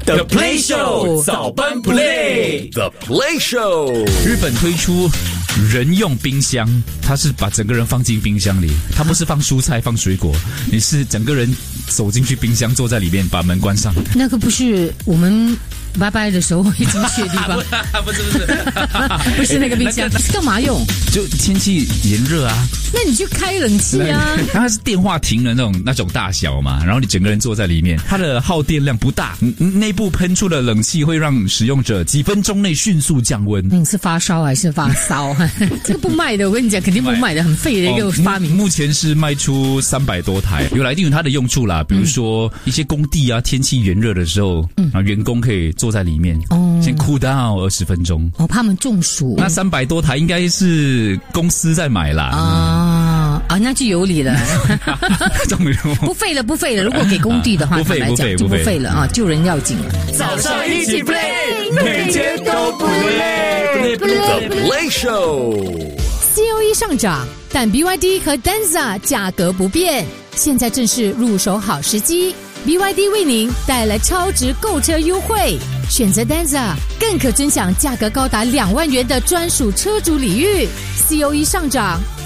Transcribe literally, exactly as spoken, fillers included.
The Play Show 早班 Play The Play Show。 日本推出人用冰箱，它是把整个人放进冰箱里，它不是放蔬菜放水果，你是整个人走进去冰箱，坐在里面，把门关上。 那个不是我们拜拜的时候会进去的地方， 不是不是不是那个冰箱，是干嘛用？ 就天气炎热啊， 那你就开冷气啊。 然后它是电话亭的那种那种大小嘛，然后你整个人坐在里面，它的耗电量不大，内部喷出的冷气会让使用者几分钟内迅速降温。 你是发烧还是发烧？这个不卖的，我跟你讲，肯定不卖的，很废的一个发明。 哦、目前是卖出三百多台，有来一定有它的用处啦，比如说一些工地啊，天气炎热的时候，嗯，然后员工可以坐在里面，哦，先 cool down 二十分钟。 哦，怕他们中暑。 那三百多台应该是公司在买啦。 啊、嗯、啊，那就有理了。不废了，不废了。如果给工地的话， 不废不废就不废了啊，救人要紧了。 早上一起 play， 每天都不累。 The Play Show。C O E 上涨，但 B Y D 和 Denza 价格不变，现在正是入手好时机。B Y D 为您带来超值购车优惠，选择 Denza 更可尊享价格高达两万元的专属车主礼遇。C O E 上涨，